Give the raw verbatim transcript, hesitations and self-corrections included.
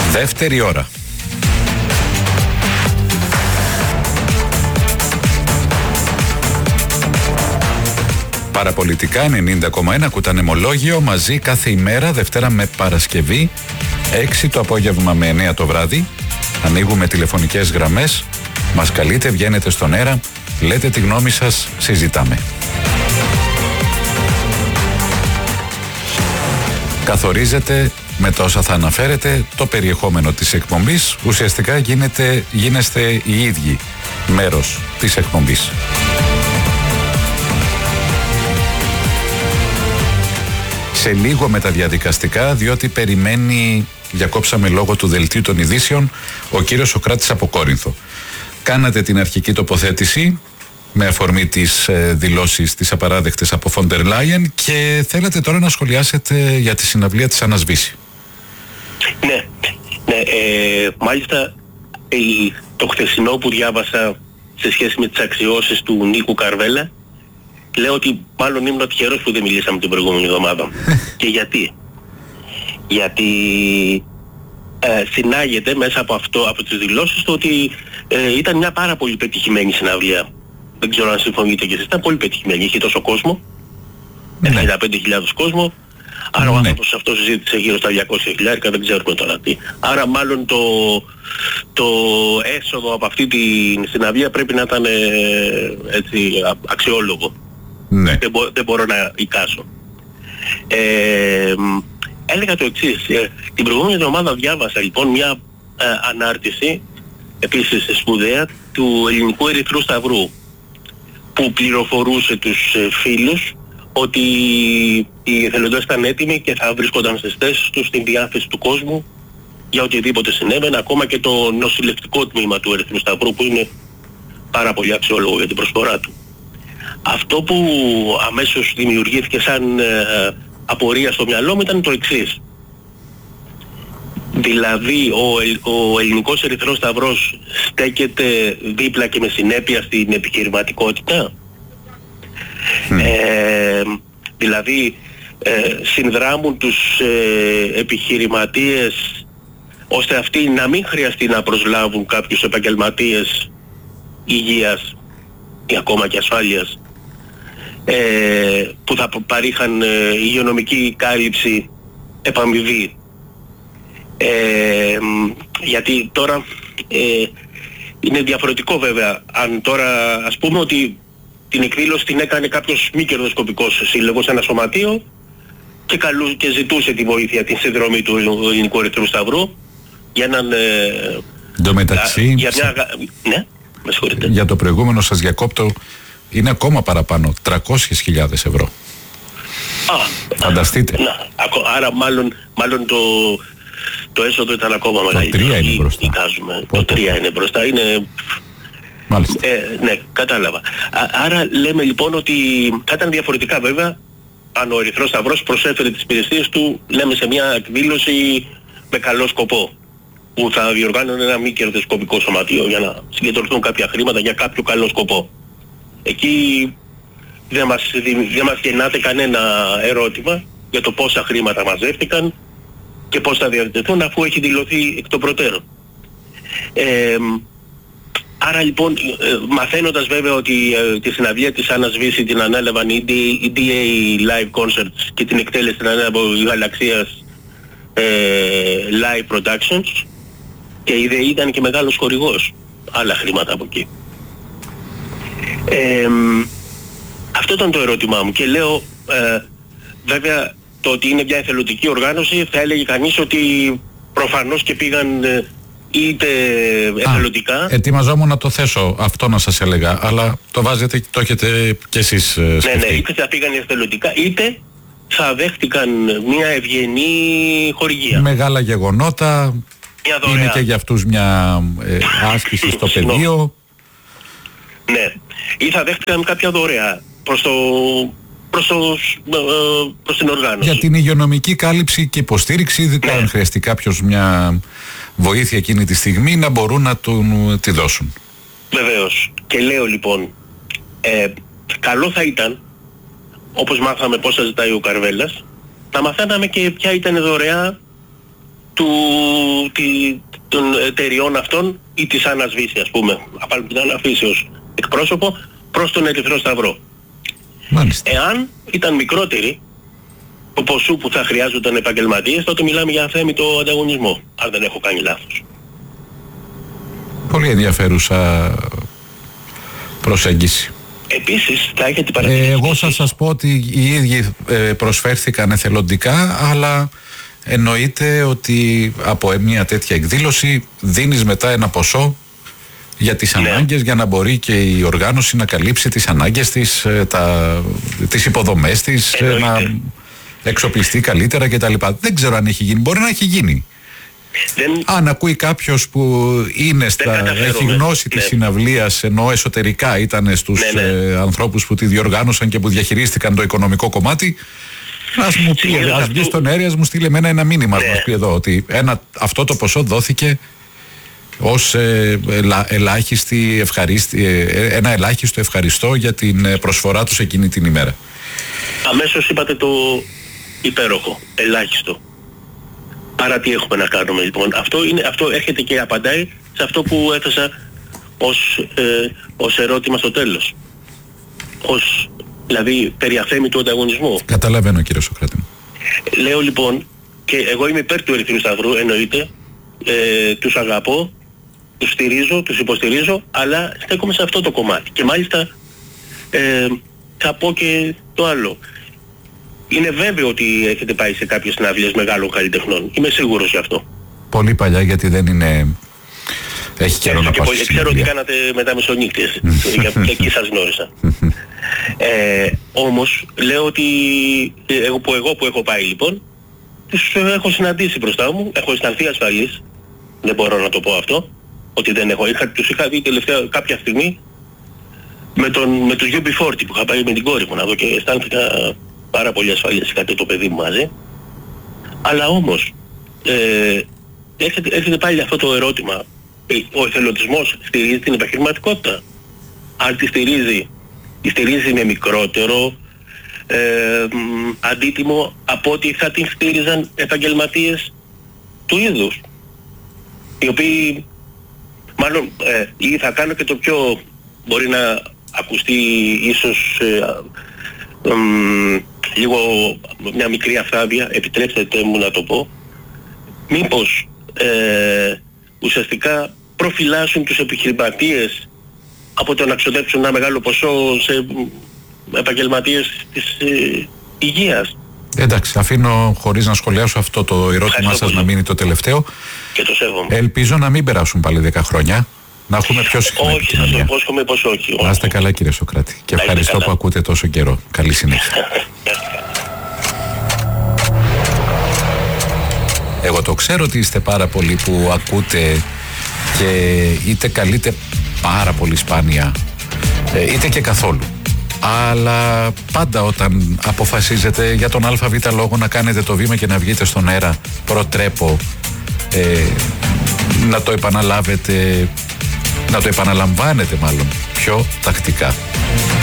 Δεύτερη ώρα. Παραπολιτικά ενενήντα κόμμα ένα, κουτανεμολόγιο μαζί κάθε ημέρα, Δευτέρα με Παρασκευή, έξι το απόγευμα με εννέα το βράδυ. Ανοίγουμε τηλεφωνικές γραμμές, μας καλείτε, βγαίνετε στον αέρα, λέτε τη γνώμη σας, συζητάμε. Καθορίζετε με τα όσα θα αναφέρετε το περιεχόμενο της εκπομπής, ουσιαστικά γίνετε, γίνεστε οι ίδιοι μέρος της εκπομπής. Σε λίγο με τα διαδικαστικά, διότι περιμένει, διακόψαμε λόγω του δελτίου των ειδήσεων, ο κύριος Σωκράτης από Κόρινθο. Κάνατε την αρχική τοποθέτηση με αφορμή τις ε, δηλώσεις τις απαράδεκτες από Φόντερ Λάιεν και θέλετε τώρα να σχολιάσετε για τη συναυλία της Άννας Βύση. Ναι, ναι ε, μάλιστα ε, το χθεσινό που διάβασα σε σχέση με τις αξιώσεις του Νίκου Καρβέλα, λέω ότι μάλλον ήμουν τυχερός που δεν μιλήσαμε την προηγούμενη εβδομάδα. Και γιατί? Γιατί ε, συνάγεται μέσα από αυτό, από τις δηλώσεις του, ότι ε, ήταν μια πάρα πολύ πετυχημένη συναυλία. Δεν ξέρω αν συμφωνείτε και εσείς, ήταν πολύ πετυχημένη. Είχε τόσο κόσμο, ενενήντα πέντε χιλιάδες κόσμο. Άρα ναι. Ο άνθρωπος αυτός συζήτησε γύρω στα διακόσια χιλιάρικα, δεν ξέρουμε τώρα τι. Άρα μάλλον το, το έσοδο από αυτή τη συναυλία πρέπει να ήταν ε, έτσι, αξιόλογο. Ναι. Δεν, μπο, δεν μπορώ να εικάσω. Ε, έλεγα το εξής. Ε, την προηγούμενη εβδομάδα διάβασα λοιπόν μια ε, ανάρτηση, επίσης σπουδαία, του Ελληνικού Ερυθρού Σταυρού, που πληροφορούσε τους ε, φίλους ότι οι εθελοντές ήταν έτοιμοι και θα βρίσκονταν στις θέσεις τους στην διάθεση του κόσμου για οτιδήποτε συνέβαινε, ακόμα και το νοσηλευτικό τμήμα του Ερυθρού Σταυρού, που είναι πάρα πολύ αξιόλογο για την προσφορά του. Αυτό που αμέσως δημιουργήθηκε σαν ε, απορία στο μυαλό μου ήταν το εξής. Δηλαδή ο, ο Ελληνικός Ερυθρός Σταυρός στέκεται δίπλα και με συνέπεια στην επιχειρηματικότητα. Mm. Ε, δηλαδή ε, συνδράμουν τους ε, επιχειρηματίες ώστε αυτοί να μην χρειαστεί να προσλάβουν κάποιους επαγγελματίες υγείας ή ακόμα και ασφάλειας, ε, που θα παρήχαν ε, υγειονομική κάλυψη επαμοιβή. Ε, γιατί τώρα ε, είναι διαφορετικό βέβαια. Αν τώρα ας πούμε ότι την εκδήλωση την έκανε κάποιος μη κερδοσκοπικός σύλλογος, ένα σωματείο, και, καλού, και ζητούσε τη βοήθεια, την συνδρομή του Ελληνικού Ερυθρού Σταυρού για έναν... Ε, μεταξύ, για, μια, ναι, με συγχωρείτε. Για το προηγούμενο σας διακόπτω, είναι ακόμα παραπάνω, τριακόσιες χιλιάδες ευρώ. Α, φανταστείτε. Να, άρα μάλλον, μάλλον το, το έσοδο ήταν ακόμα μεγαλύτερο. Το τρία είναι μπροστά. Το τρία είναι μπροστά, είναι... Μάλιστα. Ε, ναι, κατάλαβα. Α, άρα λέμε λοιπόν ότι θα ήταν διαφορετικά βέβαια αν ο Ερυθρός Σταυρός προσέφερε τις υπηρεσίες του, λέμε, σε μια εκδήλωση με καλό σκοπό, που θα διοργάνωνε ένα μη κερδοσκοπικό σωματείο για να συγκεντρωθούν κάποια χρήματα για κάποιο καλό σκοπό. Εκεί δεν μας, δεν μας γεννάται κανένα ερώτημα για το πόσα χρήματα μαζεύτηκαν και πώς θα διατεθούν, αφού έχει δηλωθεί εκ των προτέρων. Ε, άρα λοιπόν, ε, μαθαίνοντας βέβαια ότι ε, τη συναυλία της Άννας Βύση την ανέλαβαν οι ντι έι Live Concerts και την εκτέλεση την ανέλαβε η Γαλαξίας ε, Live Productions, και η ΔΕΗ ήταν και μεγάλος χορηγός, άλλα χρήματα από εκεί. Ε, αυτό ήταν το ερώτημά μου, και λέω ε, βέβαια το ότι είναι μια εθελοντική οργάνωση, θα έλεγε κανείς ότι προφανώς και πήγαν ε, είτε εθελοντικά. Ετοιμαζόμουν να το θέσω αυτό, να σας έλεγα, αλλά το βάζετε, το έχετε κι εσείς ε, σκεφτεί. Ναι, ναι, είτε θα πήγαν εθελοντικά, είτε θα δέχτηκαν μια ευγενή χορηγία. Μεγάλα γεγονότα, είναι και για αυτούς μια ε, άσκηση στο πεδίο. Ναι, ή θα δέχτηκαν κάποια δωρεά προς, το, προς, το, προς την οργάνωση. Για την υγειονομική κάλυψη και υποστήριξη, ειδικά αν χρειαστεί κάποιος μια βοήθεια εκείνη τη στιγμή, να μπορούν να του τη δώσουν. Βεβαίως. Και λέω λοιπόν, ε, καλό θα ήταν, όπως μάθαμε πόσα ζητάει ο Καρβέλας, να μαθαίναμε και ποια ήταν δωρεά του, τη, των εταιριών αυτών ή της Άννας Βύση, ας πούμε, από την Άννα Βύση ως εκπρόσωπο, προς τον Ερυθρό Σταυρό. Μάλιστα. Εάν ήταν μικρότεροι το ποσού που θα χρειάζονταν επαγγελματίες, τότε μιλάμε για αθέμητο ανταγωνισμό, αν δεν έχω κάνει λάθος. Πολύ ενδιαφέρουσα προσέγγιση. Επίσης, θα έχετε παρατηρήσει... Ε, εγώ θα σας πω ότι οι ίδιοι ε, προσφέρθηκαν εθελοντικά, αλλά εννοείται ότι από μια τέτοια εκδήλωση δίνεις μετά ένα ποσό για τις ναι. ανάγκες, για να μπορεί και η οργάνωση να καλύψει τις ανάγκες της, τα, τις υποδομές της, εννοείται. Να εξοπλιστεί καλύτερα κτλ. Δεν ξέρω αν έχει γίνει, μπορεί να έχει γίνει. Δεν... Αν ακούει κάποιος που είναι στα, έχει γνώση ναι. της συναυλίας, ενώ εσωτερικά ήταν στους ναι, ναι. Ε, ανθρώπους που τη διοργάνωσαν και που διαχειρίστηκαν το οικονομικό κομμάτι, ας μου πει, ας βγει στον αέρας, μου στείλε εμένα ένα μήνυμα, ναι. μας πει εδώ ότι ένα, αυτό το ποσό δόθηκε ως ε, ελα, ελάχιστη ευχαρίστη, ε, ένα ελάχιστο ευχαριστώ για την προσφορά τους εκείνη την ημέρα. Αμέσως είπατε το υπέροχο, ελάχιστο. Άρα τι έχουμε να κάνουμε λοιπόν. Αυτό, είναι, αυτό έρχεται και απαντάει σε αυτό που έθεσα ως, ε, ως ερώτημα στο τέλος. Ως, δηλαδή, περί αθέμητου ανταγωνισμού. Καταλαβαίνω, κύριε Σωκράτη μου. Λέω λοιπόν, και εγώ είμαι υπέρ του Ερυθρού Σταυρού, εννοείται, ε, τους αγαπώ, τους στηρίζω, τους υποστηρίζω, αλλά στέκομαι σε αυτό το κομμάτι. Και μάλιστα ε, θα πω και το άλλο. Είναι βέβαιο ότι έχετε πάει σε κάποιες συναυλίες μεγάλων καλλιτεχνών. Είμαι σίγουρος γι' αυτό. Πολύ παλιά, γιατί δεν είναι... Έχει καιρό να πάω στη συναυλία. Ξέρω ότι κάνατε μετά μεσονύκτες. Και εκεί σας γνώρισα. ε, όμως, λέω ότι εγώ που, εγώ που έχω πάει λοιπόν, τους έχω συναντήσει μπροστά μου, έχω αισθανθεί ασφαλής. Δεν μπορώ να το πω αυτό. Ότι δεν έχω. Είχα, τους είχα δει τελευταία κάποια στιγμή με, τον, με τους γιου μπι φορτί που είχα πάει με την κόρη μου να δω και αισθάνθηκα πάρα πολύ ασφαλής, είχατε το παιδί μου μαζί. Αλλά όμως, ε, έρχεται, έρχεται πάλι αυτό το ερώτημα. Ο εθελοντισμός στηρίζει την επιχειρηματικότητα. Αν τη στηρίζει, τη στηρίζει με μικρότερο ε, αντίτιμο από ότι θα την στήριζαν επαγγελματίες του είδους. Οι οποίοι, μάλλον, ε, ή θα κάνω και το πιο, μπορεί να ακουστεί ίσως ε, ε, ε, λίγο μια μικρή αφθάδεια, επιτρέψτε μου να το πω, μήπως ε, ουσιαστικά προφυλάσσουν τους επιχειρηματίες από το να ξοδέψουν ένα μεγάλο ποσό σε επαγγελματίες της ε, υγείας. Εντάξει, αφήνω χωρίς να σχολιάσω αυτό το ερώτημά σας να μείνει το τελευταίο. Και το σέβομαι. Ελπίζω να μην περάσουν πάλι δέκα χρόνια. Να έχουμε πιο συχνά όχι, σας υπόσχομαι πως όχι. Να είστε καλά, κύριε Σωκράτη. Και να ευχαριστώ καλά που ακούτε τόσο καιρό. Καλή συνέχεια. Εγώ το ξέρω ότι είστε πάρα πολλοί που ακούτε και είτε καλείτε πάρα πολύ σπάνια, είτε και καθόλου. Αλλά πάντα όταν αποφασίζετε για τον ΑΒ λόγο να κάνετε το βήμα και να βγείτε στον αέρα, προτρέπω ε, να το επαναλάβετε, να το επαναλαμβάνετε μάλλον πιο τακτικά.